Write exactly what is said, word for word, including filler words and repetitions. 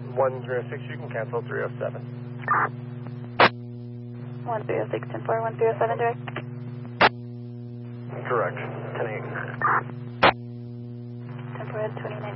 one zero six, you can cancel three oh seven. one three oh six, ten four, one three oh seven direct. Correct, ten eight. ten four, twenty-nine.